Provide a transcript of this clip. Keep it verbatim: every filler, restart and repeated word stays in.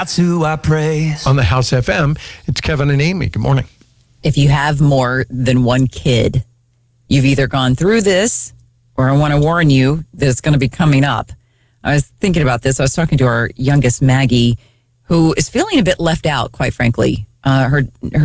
That's who I praise. On the House F M, it's Kevin and Amy. Good morning. If you have more than one kid, you've either gone through this or I want to warn you that it's going to be coming up. I was thinking about this. I was talking to our youngest, Maggie, who is feeling a bit left out, quite frankly. Uh, her, her